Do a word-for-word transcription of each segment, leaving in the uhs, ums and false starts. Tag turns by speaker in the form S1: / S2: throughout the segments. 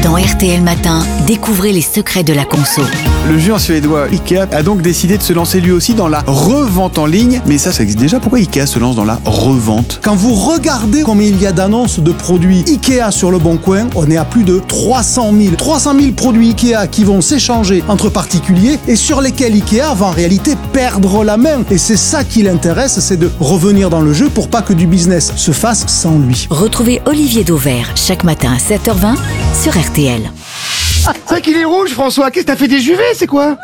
S1: Dans R T L Matin, découvrez les secrets de la conso.
S2: Le géant suédois Ikea a donc décidé de se lancer lui aussi dans la revente en ligne. Mais ça, ça existe déjà. Pourquoi Ikea se lance dans la revente?
S3: Quand vous regardez combien il y a d'annonces de produits Ikea sur le Bon Coin, on est à plus de trois cent mille. trois cent mille produits Ikea qui vont s'échanger entre particuliers et sur lesquels Ikea va en réalité perdre la main. Et c'est ça qui l'intéresse, c'est de revenir dans le jeu pour pas que du business se fasse sans lui.
S1: Retrouvez Olivier Dauvert chaque matin à sept heures vingt sur R T L.
S4: C'est vrai qu'il est rouge, François. Qu'est-ce que t'as fait des juvets, c'est quoi?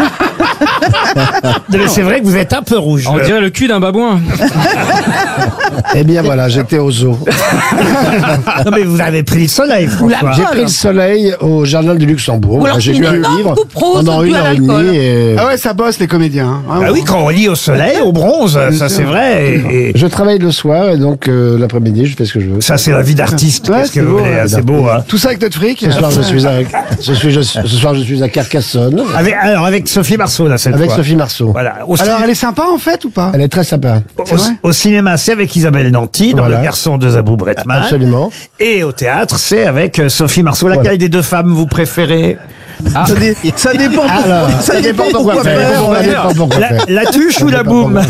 S5: Mais c'est vrai que vous êtes un peu rouge.
S6: On dirait le cul d'un babouin.
S4: Eh bien voilà, j'étais au zoo.
S5: Non mais vous avez pris le soleil, François.
S4: J'ai pris le soleil au Jardin du Luxembourg.
S7: alors
S4: J'ai
S7: qu'il
S4: lu
S7: est
S4: un
S7: énorme,
S4: livre
S7: tout pro,
S4: pendant
S7: c'est
S4: une
S7: dû à
S4: heure et
S7: l'alcool.
S4: demie. Et...
S8: Ah ouais, ça bosse les comédiens. Hein.
S5: Ah oui, quand on lit au soleil, au bronze, ça c'est vrai. Et, et
S4: Je travaille le soir et donc euh, l'après-midi, je fais ce que je veux.
S5: ça c'est la vie d'artiste.
S8: Ouais,
S5: Qu'est-ce que
S8: c'est
S5: vous
S8: beau,
S5: voulez,
S8: ouais.
S5: c'est beau, hein.
S8: Tout ça avec notre fric.
S4: Ce soir, je suis à, ce, suis, je- ce soir, je suis à Carcassonne
S5: Avec, alors avec Sophie Marceau là cette
S4: avec
S5: fois.
S4: Sophie Marceau.
S5: Voilà. Au,
S8: Alors,
S5: ciné-
S8: elle est sympa en fait ou pas?
S4: Elle est très sympa.
S5: au-
S8: c'est vrai
S5: au cinéma, c'est avec Isabelle Nanty dans
S4: Voilà.
S5: Le Garçon de Zabou Bretman.
S4: Absolument.
S5: Et au théâtre, c'est avec euh, Sophie Marceau. Laquelle
S4: Voilà.
S5: des deux femmes vous préférez?
S3: Ça, dé- ça dépend pourquoi.
S4: Alors, ça dépend pourquoi faire. Ça dépend pourquoi
S5: La,
S4: faire.
S5: la tuche ou la boum?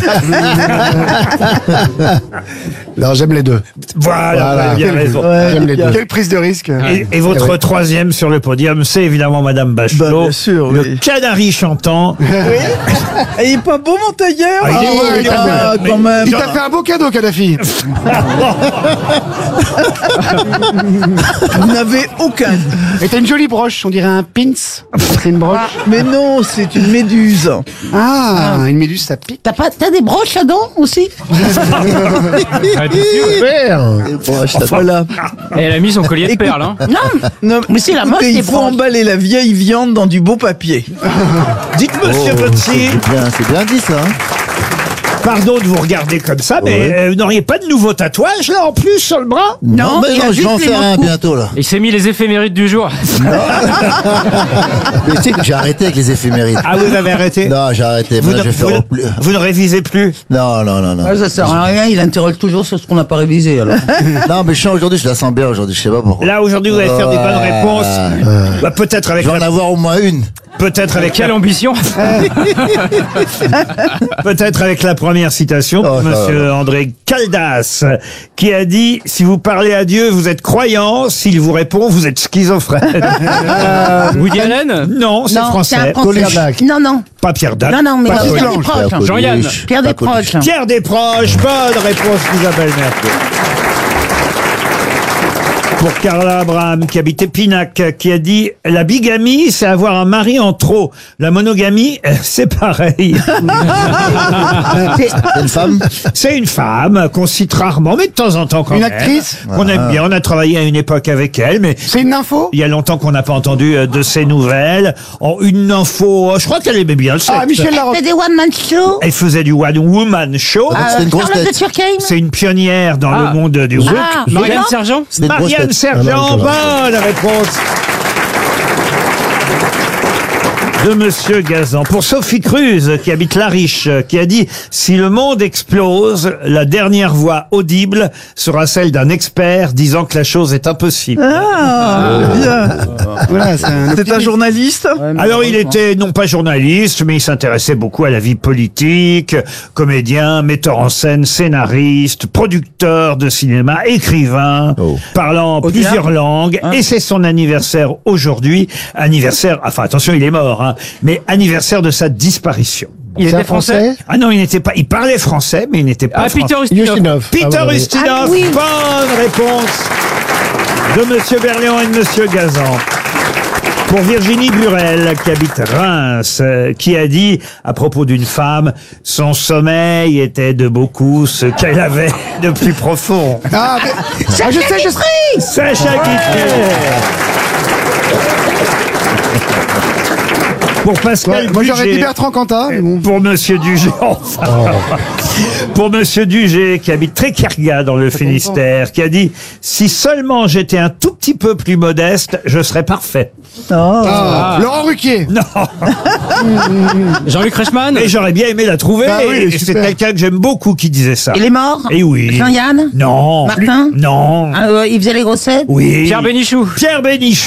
S4: Non, j'aime les deux.
S5: Voilà, vous avez bien raison.
S4: J'aime les deux.
S8: Quelle prise de risque.
S5: Et, et votre troisième sur le podium, c'est évidemment Madame Bachelot.
S3: Bah, bien sûr,
S5: le
S3: oui.
S5: canari chantant.
S3: Il est pas beau mon tailleur?
S5: Ah, il est beau, il est beau.
S3: Ah,
S5: Mais-
S3: quand même.
S8: Il t'a fait un beau cadeau, Kadhafi.
S3: Vous n'avez aucun.
S8: Et t'as une jolie broche, on dirait un pins. C'est une broche.
S3: Mais non, c'est une méduse.
S8: Ah, une méduse, ça pique.
S7: T'as pas, t'as des broches là-dedans aussi?
S3: Voilà.
S6: Et elle a mis son collier de
S3: Écoute-
S6: perles. Hein.
S7: Non,
S3: Non,
S7: mais c'est la mode
S3: écoutez,
S7: des
S3: il faut
S7: branches.
S3: emballer la vieille viande dans du beau papier.
S5: Dites monsieur Botsi,
S9: Bien, c'est bien dit ça. Hein.
S5: pardon de vous regarder comme ça, mais
S9: Ouais.
S5: euh, vous n'auriez pas de nouveau tatouage là en plus sur le bras?
S7: Non,
S9: mais
S7: il a
S9: non, je vais en
S7: juste les
S9: faire un
S7: mots.
S9: bientôt là.
S6: Il s'est mis les éphémérides du jour.
S9: Mais tu sais que j'ai arrêté avec les éphémérides.
S5: Ah, vous avez arrêté?
S9: Non, j'ai arrêté.
S5: Vous,
S9: Maintenant,
S5: ne,
S9: je vais
S5: vous
S9: faire
S5: ne-
S9: au plus.
S5: vous ne révisez plus?
S9: Non, non, non, non.
S7: Ah, ça sert à rien, il interroge toujours sur ce qu'on n'a pas révisé alors.
S9: Non, mais je sens aujourd'hui, je la sens bien aujourd'hui, je sais pas pourquoi.
S5: Là aujourd'hui vous allez faire des bonnes
S9: Ouais.
S5: réponses. Bah, peut-être avec
S9: Je vais en
S5: la,
S9: avoir au moins une.
S5: peut-être avec
S6: Quelle
S5: la,
S6: ambition.
S5: peut-être avec la première citation pour
S9: Oh, ça
S5: monsieur André Caldas, qui a dit: si vous parlez à Dieu, vous êtes croyant, s'il vous répond, vous êtes schizophrène.
S6: Woody Allen.
S5: Non, c'est
S7: Non,
S5: français.
S7: c'est un français.
S4: Coluche.
S7: Non, non,
S5: Pas Pierre Dac.
S7: non, non, mais
S5: Pas
S7: Pierre
S5: Coluche.
S7: Desproges.
S9: Pas
S6: Jean-Yann.
S9: Coluche,
S7: Pierre
S9: pas Coluche.
S7: Desproges.
S5: Pierre Desproges, bonne réponse d'Isabelle Mergo. Pour Carla Abraham, qui habite Épinac, qui a dit: la bigamie, c'est avoir un mari en trop. La monogamie, euh, c'est pareil.
S9: C'est une femme.
S5: C'est une femme qu'on cite rarement, mais de temps en temps quand
S8: Une
S5: même.
S8: actrice
S5: Qu'on aime bien. On a travaillé à une époque avec elle, mais
S8: C'est une info?
S5: il y a longtemps qu'on n'a pas entendu euh, de ses nouvelles. En une info, je crois qu'elle aimait bien le sexe.
S8: Ah, Michel Larocque.
S7: C'est des one-man show.
S5: Elle faisait du one woman show.
S9: Ah, donc c'était une grosse
S7: Charlotte de
S9: tête.
S7: Turckheim.
S5: C'est une pionnière dans
S6: Ah.
S5: le monde du rock.
S7: Ah,
S6: Marianne
S7: non.
S6: Sergent.
S9: C'était une grosse
S5: Marianne
S9: tête.
S5: Sergent,
S4: Ah, non,
S5: bonne réponse de Monsieur Gazan. Pour Sophie Cruz, qui habite La Riche, qui a dit: si le monde explose, la dernière voix audible sera celle d'un expert disant que la chose est impossible.
S3: Ah, bien.
S8: Voilà, c'est un
S3: C'est un journaliste?
S5: Alors il était non pas journaliste, mais il s'intéressait beaucoup à la vie politique, comédien, metteur en scène, scénariste, producteur de cinéma, écrivain,
S9: Oh.
S5: parlant plusieurs
S3: théâtre
S5: langues, et c'est son anniversaire aujourd'hui, anniversaire, enfin attention il est mort, hein, mais anniversaire de sa disparition.
S6: Il
S4: C'est un
S6: était français.
S5: Ah non, il n'était pas, il parlait français, mais il n'était pas
S6: Ah, Peter
S5: français.
S6: Ustinov.
S4: Ustinov.
S5: Peter
S4: Ah, ouais, ouais.
S5: Ustinov,
S7: Ah, oui.
S5: bonne réponse de Monsieur Berléand et de Monsieur Gazan. Pour Virginie Burel, qui habite Reims, euh, qui a dit à propos d'une femme: son sommeil était de beaucoup ce qu'elle avait de plus profond.
S8: Ah, mais... ah, je sais, je sais.
S5: Sacha Guitry. Pour Pascal
S8: Ouais, moi j'aurais
S5: Bugé.
S8: dit Bertrand Cantat. mais bon.
S5: Pour Monsieur Dugé, enfin. Pour Monsieur Dugé, qui habite Tréquerga dans le Finistère, qui a dit: si seulement j'étais un tout petit peu plus modeste, je serais parfait.
S8: Ah, Laurent Ruquier.
S5: Non.
S6: Jean-Luc Reichmann.
S5: Et j'aurais bien aimé la trouver.
S8: Bah oui,
S5: et c'est
S8: super.
S5: quelqu'un que j'aime beaucoup qui disait ça.
S7: Il est mort.
S5: Et oui.
S7: Jean-Yann.
S5: Non.
S7: Martin.
S5: Non.
S7: Ah, euh, il faisait les grossettes.
S5: Oui.
S6: Pierre Bénichou.
S5: Pierre Bénichou.